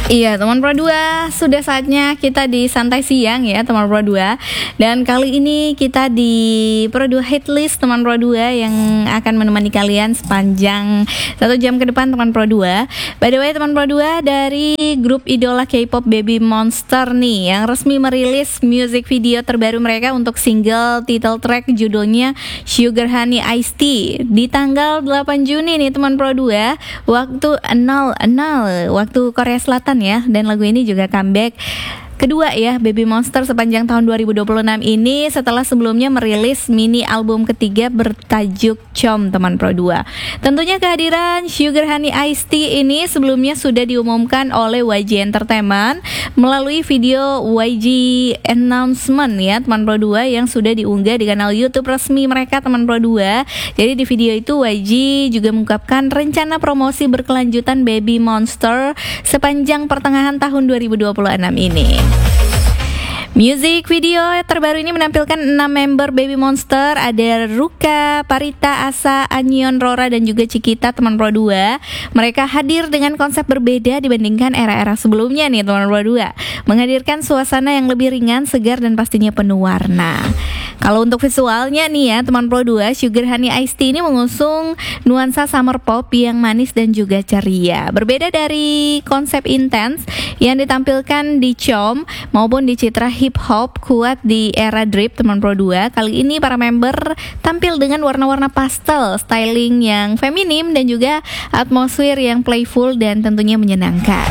Iya teman Pro 2, sudah saatnya kita di Santai Siang ya teman Pro 2. Dan kali ini kita di Pro 2 Hitlist teman Pro 2 yang akan menemani kalian sepanjang 1 jam ke depan teman Pro 2. By the way teman Pro 2, dari grup idola K-pop Baby Monster nih yang resmi merilis music video terbaru mereka untuk single title track judulnya Sugar Honey Iced Tea di tanggal 8 Juni nih teman Pro 2 waktu 00 waktu Korea Selatan ya. Dan lagu ini juga comeback kedua ya Baby Monster sepanjang tahun 2026 ini setelah sebelumnya merilis mini album ketiga bertajuk Chom teman Pro 2. Tentunya kehadiran Sugar Honey Iced Tea ini sebelumnya sudah diumumkan oleh YG Entertainment melalui video YG Announcement ya teman Pro 2 yang sudah diunggah di kanal YouTube resmi mereka teman Pro 2. Jadi di video itu YG juga mengungkapkan rencana promosi berkelanjutan Baby Monster sepanjang pertengahan tahun 2026 ini. Music video terbaru ini menampilkan 6 member Baby Monster. Ada Ruka, Parita, Asa, Anyeon, Rora, dan juga Cikita teman Pro 2. Mereka hadir dengan konsep berbeda dibandingkan era-era sebelumnya nih teman Pro 2, menghadirkan suasana yang lebih ringan, segar, dan pastinya penuh warna. Kalau untuk visualnya nih ya teman Pro 2, Sugar Honey Iced Tea ini mengusung nuansa summer pop yang manis dan juga ceria. Berbeda dari konsep intens yang ditampilkan di Chom maupun di citra hip hop kuat di era drip teman Pro 2. Kali ini para member tampil dengan warna-warna pastel, styling yang feminim, dan juga atmosfer yang playful dan tentunya menyenangkan.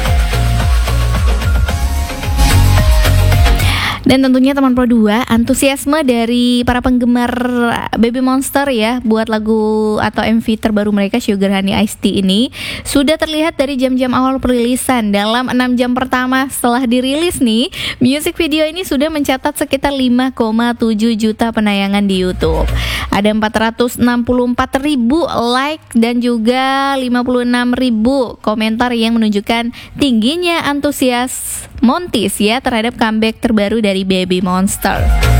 Dan tentunya teman Pro 2, antusiasme dari para penggemar Baby Monster ya buat lagu atau MV terbaru mereka Sugar Honey Iced Tea ini sudah terlihat dari jam-jam awal perilisan. Dalam 6 jam pertama setelah dirilis nih, music video ini sudah mencatat sekitar 5,7 juta penayangan di YouTube. Ada 464.000 like dan juga 56.000 komentar yang menunjukkan tingginya antusias Montis ya terhadap comeback terbaru dari Baby Monster.